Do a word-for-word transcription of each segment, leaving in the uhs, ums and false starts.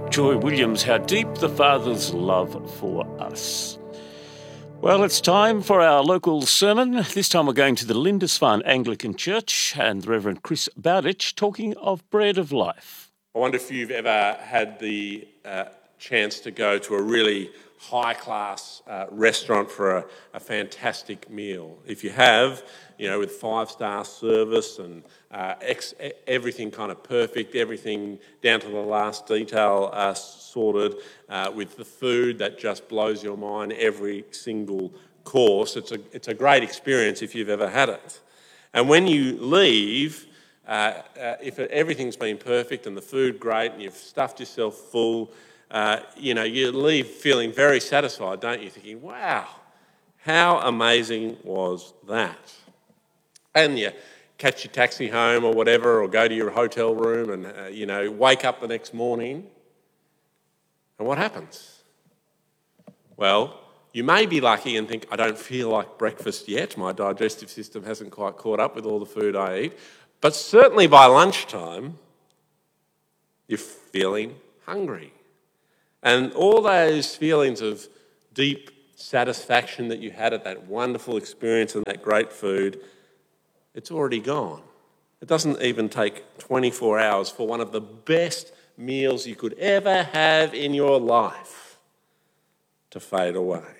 Joy Williams, How Deep the Father's Love for Us. Well, it's time for our local sermon. This time we're going to the Lindisfarne Anglican Church and the Reverend Chris Bowditch talking of bread of life. I wonder if you've ever had the uh, chance to go to a really high-class uh, restaurant for a, a fantastic meal. If you have, you know, with five-star service and uh, ex- everything kind of perfect, everything down to the last detail uh, sorted, uh, with the food that just blows your mind every single course. It's a, it's a great experience if you've ever had it. And when you leave, uh, uh, if everything's been perfect and the food great and you've stuffed yourself full, Uh, you know, you leave feeling very satisfied, don't you? Thinking, wow, how amazing was that? And you catch your taxi home or whatever, or go to your hotel room and, uh, you know, wake up the next morning. And what happens? Well, you may be lucky and think, I don't feel like breakfast yet. My digestive system hasn't quite caught up with all the food I eat. But certainly by lunchtime, you're feeling hungry. And all those feelings of deep satisfaction that you had at that wonderful experience and that great food, it's already gone. It doesn't even take twenty-four hours for one of the best meals you could ever have in your life to fade away.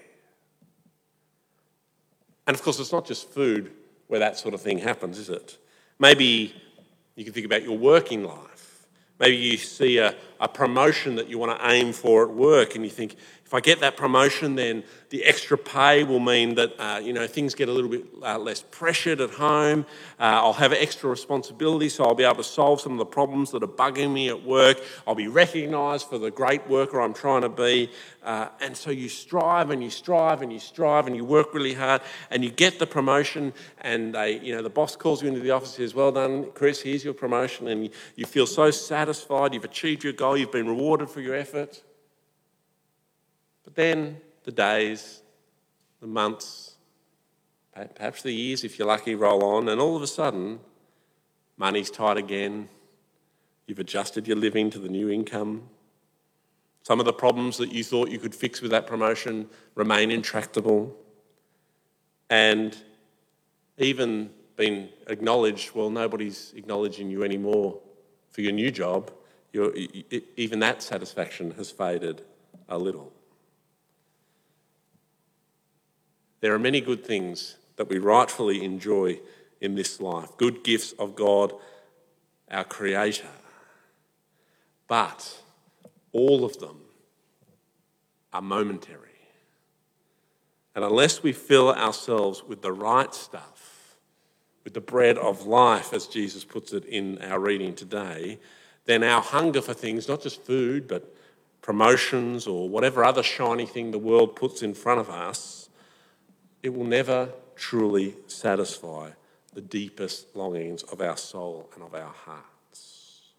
And of course, it's not just food where that sort of thing happens, is it? Maybe you can think about your working life. Maybe you see a, a promotion that you want to aim for at work and you think, if I get that promotion, then the extra pay will mean that, uh, you know, things get a little bit uh, less pressured at home. Uh, I'll have extra responsibility, so I'll be able to solve some of the problems that are bugging me at work. I'll be recognised for the great worker I'm trying to be. Uh, and so you strive and you strive and you strive and you work really hard and you get the promotion and they, you know, the boss calls you into the office and says, well done, Chris, here's your promotion. And you, you feel so satisfied, you've achieved your goal, you've been rewarded for your effort. But then the days, the months, perhaps the years, if you're lucky, roll on, and all of a sudden, money's tight again. You've adjusted your living to the new income. Some of the problems that you thought you could fix with that promotion remain intractable. And even been acknowledged, well, nobody's acknowledging you anymore for your new job. You're, even that satisfaction has faded a little. There are many good things that we rightfully enjoy in this life, good gifts of God, our Creator. But all of them are momentary. And unless we fill ourselves with the right stuff, with the bread of life, as Jesus puts it in our reading today, then our hunger for things, not just food, but promotions or whatever other shiny thing the world puts in front of us, it will never truly satisfy the deepest longings of our soul and of our hearts.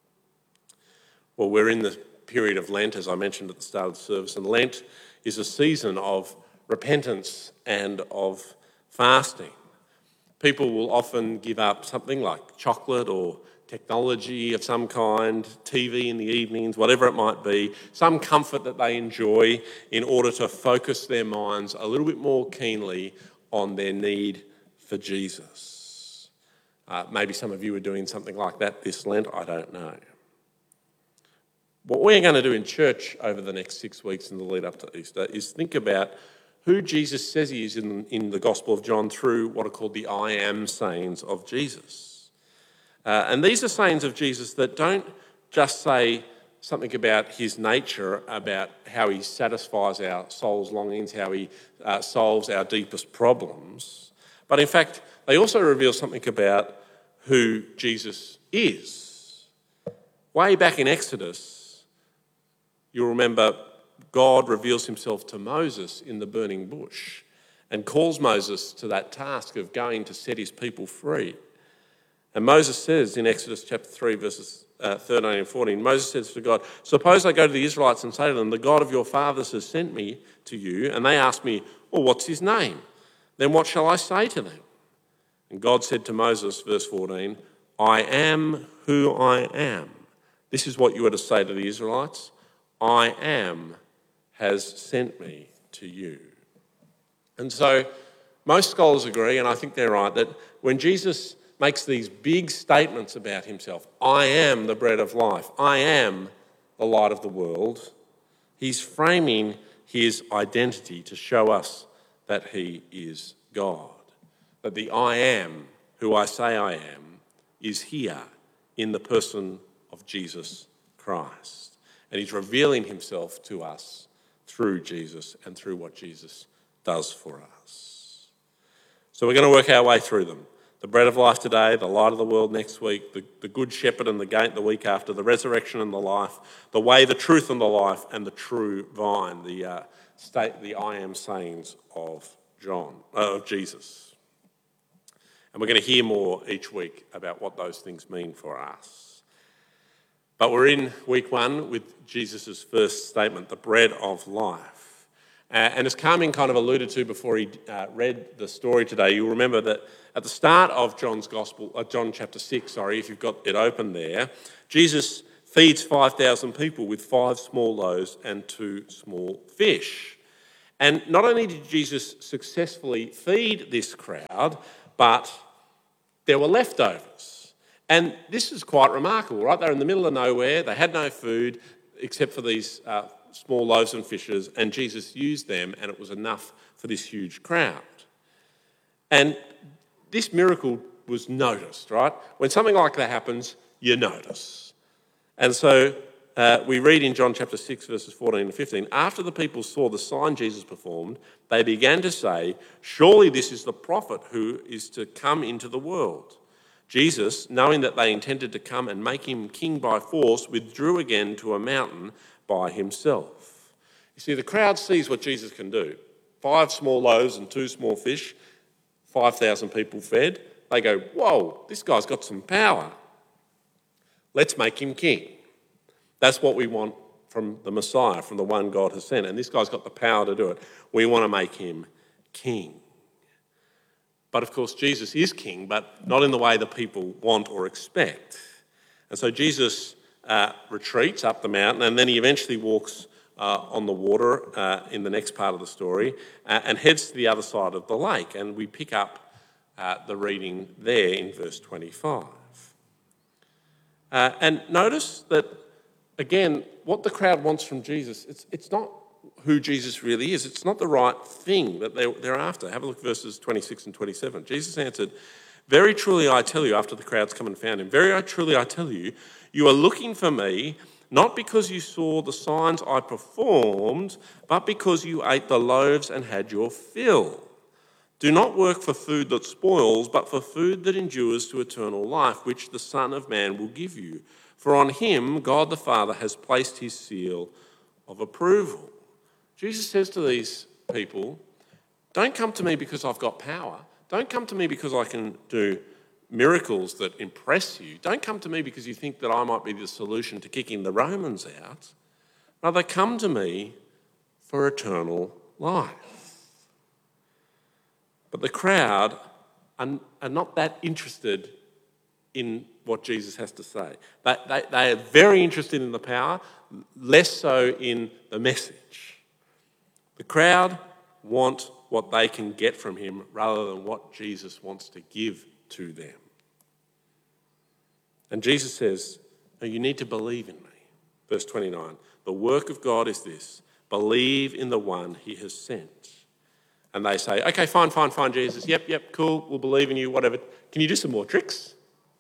Well, we're in the period of Lent, as I mentioned at the start of the service, and Lent is a season of repentance and of fasting. People will often give up something like chocolate or technology of some kind, T V in the evenings, whatever it might be, some comfort that they enjoy in order to focus their minds a little bit more keenly on their need for Jesus. Uh, maybe some of you are doing something like that this Lent, I don't know. What we're going to do in church over the next six weeks in the lead up to Easter is think about who Jesus says he is in, in the Gospel of John through what are called the I am sayings of Jesus. Uh, and these are sayings of Jesus that don't just say something about his nature, about how he satisfies our soul's longings, how he uh, solves our deepest problems. But in fact, they also reveal something about who Jesus is. Way back in Exodus, you'll remember God reveals himself to Moses in the burning bush and calls Moses to that task of going to set his people free. And Moses says in Exodus chapter three, verses uh, thirteen and fourteen, Moses says to God, suppose I go to the Israelites and say to them, the God of your fathers has sent me to you, and they ask me, well, what's his name? Then what shall I say to them? And God said to Moses, verse fourteen, I am who I am. This is what you are to say to the Israelites. I am has sent me to you. And so most scholars agree, and I think they're right, that when Jesus makes these big statements about himself, I am the bread of life, I am the light of the world, he's framing his identity to show us that he is God. That the I am, who I say I am, is here in the person of Jesus Christ. And he's revealing himself to us through Jesus and through what Jesus does for us. So we're going to work our way through them. The bread of life today, the light of the world next week, the, the good shepherd and the gate the week after, the resurrection and the life, the way, the truth and the life, and the true vine, the uh, state, the I am sayings of John, uh, of Jesus. And we're going to hear more each week about what those things mean for us. But we're in week one with Jesus' first statement, the bread of life. Uh, and as Carmine kind of alluded to before he uh, read the story today, you'll remember that at the start of John's Gospel, uh, John chapter six, sorry, if you've got it open there, Jesus feeds five thousand people with five small loaves and two small fish. And not only did Jesus successfully feed this crowd, but there were leftovers. And this is quite remarkable, right? They're in the middle of nowhere. They had no food except for these uh, small loaves and fishes, and Jesus used them, and it was enough for this huge crowd. And this miracle was noticed, right? When something like that happens, you notice. And so uh, we read in John chapter six, verses fourteen and fifteen, after the people saw the sign Jesus performed, they began to say, surely this is the prophet who is to come into the world. Jesus, knowing that they intended to come and make him king by force, withdrew again to a mountain by himself. You see, the crowd sees what Jesus can do. Five small loaves and two small fish, five thousand people fed. They go, whoa, this guy's got some power. Let's make him king. That's what we want from the Messiah, from the one God has sent. And this guy's got the power to do it. We want to make him king. But of course, Jesus is king, but not in the way the people want or expect. And so Jesus uh, retreats up the mountain, and then he eventually walks uh, on the water uh, in the next part of the story uh, and heads to the other side of the lake. And we pick up uh, the reading there in verse twenty-five. Uh, and notice that, again, what the crowd wants from Jesus, it's, it's not who Jesus really is. It's not the right thing that they're, they're after. Have a look at verses twenty-six and twenty-seven. Jesus answered, very truly I tell you, after the crowds come and found him, very truly I tell you, you are looking for me, not because you saw the signs I performed, but because you ate the loaves and had your fill. Do not work for food that spoils, but for food that endures to eternal life, which the Son of Man will give you. For on him God the Father has placed his seal of approval. Jesus says to these people, don't come to me because I've got power. Don't come to me because I can do miracles that impress you. Don't come to me because you think that I might be the solution to kicking the Romans out. Rather, come to me for eternal life. But the crowd are, are not that interested in what Jesus has to say. They, they, they are very interested in the power, less so in the message. The crowd want what they can get from him rather than what Jesus wants to give to them. And Jesus says, no, you need to believe in me. Verse twenty-nine, the work of God is this, believe in the one he has sent. And they say, okay, fine, fine, fine, Jesus. Yep, yep, cool, we'll believe in you, whatever. Can you do some more tricks?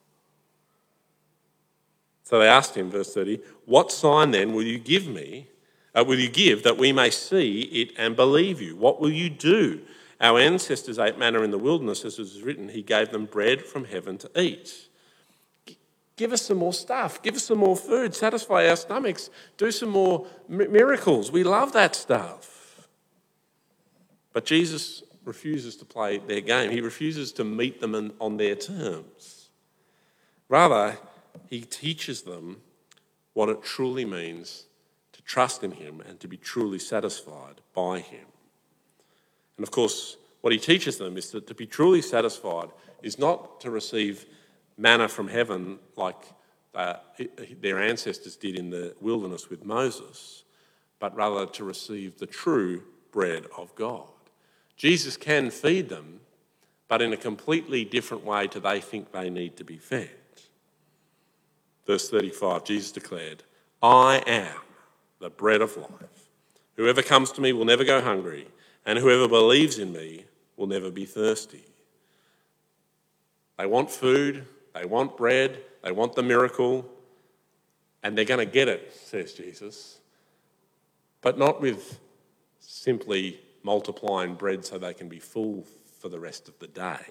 So they asked him, verse thirty, what sign then will you give me, uh, will you give that we may see it and believe you? What will you do? Our ancestors ate manna in the wilderness, as it is written, he gave them bread from heaven to eat. G- give us some more stuff. Give us some more food. Satisfy our stomachs. Do some more m- miracles. We love that stuff. But Jesus refuses to play their game. He refuses to meet them in, on their terms. Rather, he teaches them what it truly means to trust in him and to be truly satisfied by him. And of course, what he teaches them is that to be truly satisfied is not to receive manna from heaven like uh, their ancestors did in the wilderness with Moses, but rather to receive the true bread of God. Jesus can feed them, but in a completely different way to they think they need to be fed. Verse thirty-five, Jesus declared, I am the bread of life. Whoever comes to me will never go hungry, and whoever believes in me will never be thirsty. They want food, they want bread, they want the miracle, and they're going to get it, says Jesus, but not with simply multiplying bread so they can be full for the rest of the day,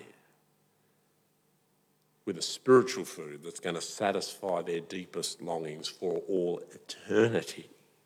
with a spiritual food that's going to satisfy their deepest longings for all eternity.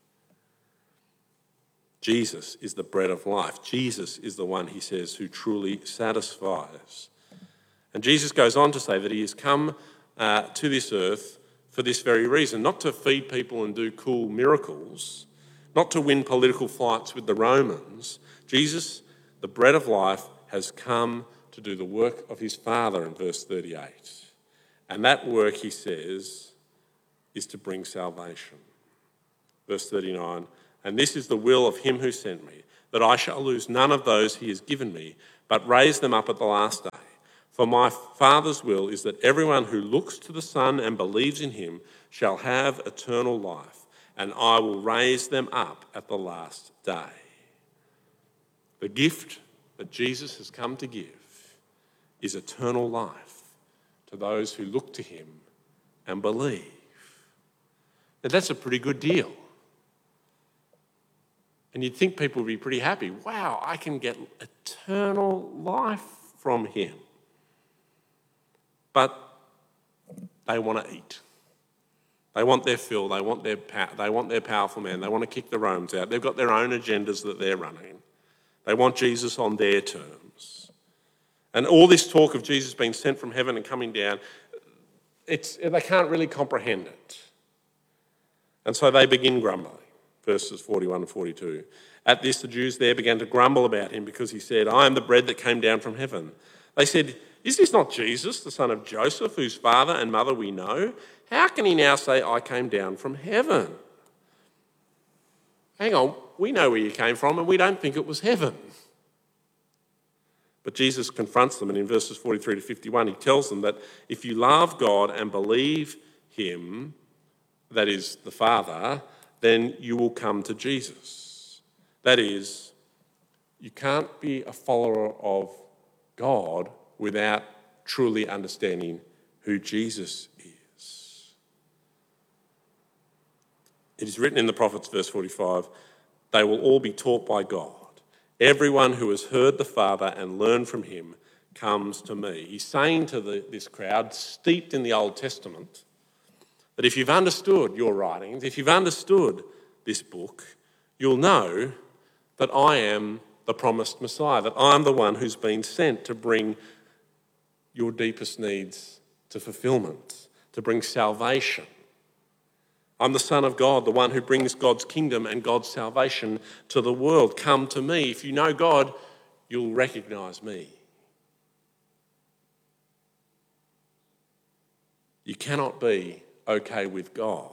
Jesus is the bread of life. Jesus is the one, he says, who truly satisfies. And Jesus goes on to say that he has come uh, to this earth for this very reason, not to feed people and do cool miracles, not to win political fights with the Romans. Jesus, the bread of life, has come to do the work of his Father in verse thirty-eight. And that work, he says, is to bring salvation. Verse thirty-nine, and this is the will of him who sent me, that I shall lose none of those he has given me, but raise them up at the last day. For my Father's will is that everyone who looks to the Son and believes in him shall have eternal life, and I will raise them up at the last day. The gift that Jesus has come to give is eternal life to those who look to him and believe. Now, that's a pretty good deal. And you'd think people would be pretty happy. Wow, I can get eternal life from him. But they want to eat. They want their fill. They want their pow- they want their powerful man. They want to kick the Romans out. They've got their own agendas that they're running. They want Jesus on their terms. And all this talk of Jesus being sent from heaven and coming down, it's, they can't really comprehend it. And so they begin grumbling. Verses forty-one and forty-two. At this, the Jews there began to grumble about him because he said, I am the bread that came down from heaven. They said, is this not Jesus, the son of Joseph, whose father and mother we know? How can he now say, I came down from heaven? Hang on, we know where you came from and we don't think it was heaven. But Jesus confronts them, and in verses forty-three to fifty-one, he tells them that if you love God and believe him, that is the Father, then you will come to Jesus. That is, you can't be a follower of God without truly understanding who Jesus is. It is written in the prophets, verse forty-five, they will all be taught by God. Everyone who has heard the Father and learned from him comes to me. He's saying to the, this crowd, steeped in the Old Testament, that if you've understood your writings, if you've understood this book, you'll know that I am the promised Messiah, that I'm the one who's been sent to bring your deepest needs to fulfillment, to bring salvation. I'm the Son of God, the one who brings God's kingdom and God's salvation to the world. Come to me. If you know God, you'll recognise me. You cannot be okay with God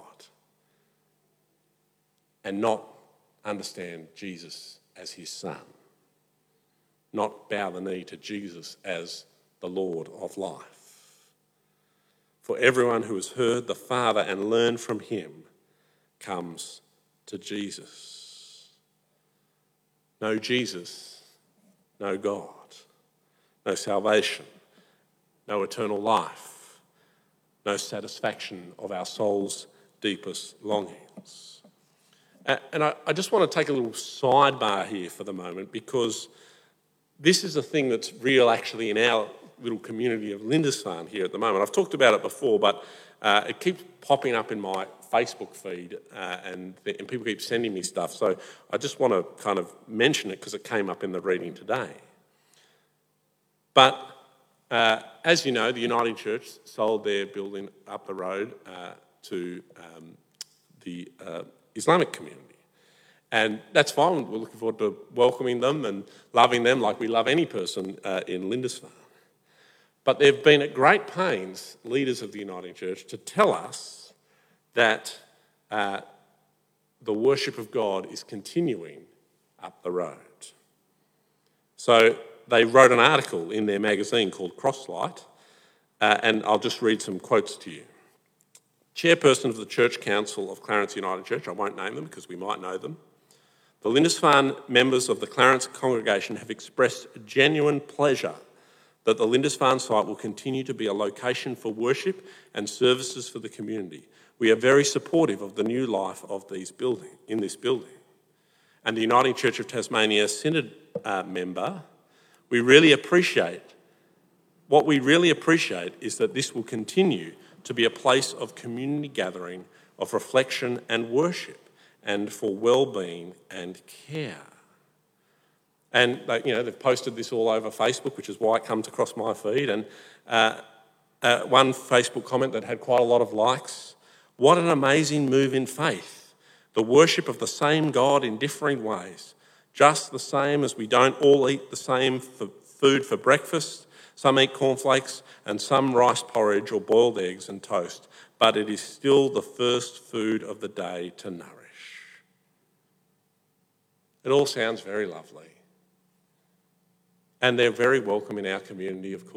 and not understand Jesus as his Son, not bow the knee to Jesus as the Lord of life. For everyone who has heard the Father and learned from him comes to Jesus. No Jesus, no God, no salvation, no eternal life, no satisfaction of our soul's deepest longings. And I, I just want to take a little sidebar here for the moment, because this is a thing that's real actually in our little community of Lindisfarne here at the moment. I've talked about it before, but uh, it keeps popping up in my Facebook feed uh, and, and people keep sending me stuff. So I just want to kind of mention it because it came up in the reading today. But uh, as you know, the Uniting Church sold their building up the road uh, to um, the uh, Islamic community. And that's fine. We're looking forward to welcoming them and loving them like we love any person uh, in Lindisfarne. But they've been at great pains, leaders of the Uniting Church, to tell us that uh, the worship of God is continuing up the road. So they wrote an article in their magazine called Crosslight, uh, and I'll just read some quotes to you. Chairperson of the Church Council of Clarence United Church, I won't name them because we might know them. The Lindisfarne members of the Clarence congregation have expressed genuine pleasure that the Lindisfarne site will continue to be a location for worship and services for the community. We are very supportive of the new life of these building, in this building. And the Uniting Church of Tasmania Synod uh, member, we really appreciate, what we really appreciate is that this will continue to be a place of community gathering, of reflection and worship, and for well-being and care. And they, you know, they've posted this all over Facebook, which is why it comes across my feed. And uh, uh, one Facebook comment that had quite a lot of likes. What an amazing move in faith. The worship of the same God in differing ways. Just the same as we don't all eat the same for food for breakfast. Some eat cornflakes and some rice porridge or boiled eggs and toast. But it is still the first food of the day to nourish. It all sounds very lovely. And they're very welcome in our community, of course.